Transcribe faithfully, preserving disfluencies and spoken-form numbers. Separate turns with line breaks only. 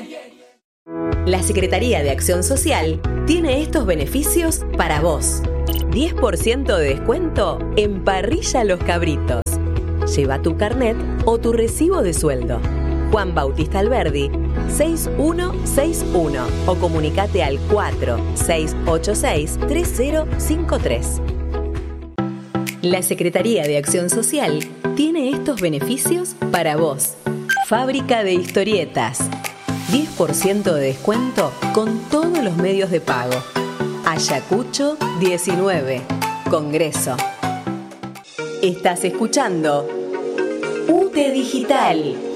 La Secretaría de Acción Social tiene estos beneficios para vos. diez por ciento de descuento en Parrilla Los Cabritos. Lleva tu carnet o tu recibo de sueldo. Juan Bautista Alberdi, seis uno seis uno o comunicate al cuatro seis ocho seis tres cero cinco tres. La Secretaría de Acción Social tiene estos beneficios para vos. Fábrica de historietas. diez por ciento de descuento con todos los medios de pago. Ayacucho diecinueve. Congreso. Estás escuchando U T E Digital.